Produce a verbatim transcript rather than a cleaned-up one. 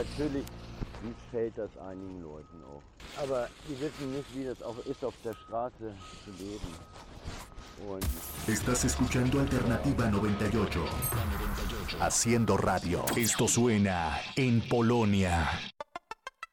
Natürlich missfällt das einigen Leuten auch. Aber die wissen nicht, wie das auch ist, auf der Straße zu leben. Und Estás escuchando Alternativa noventa y ocho. Haciendo radio. Esto suena en Polonia.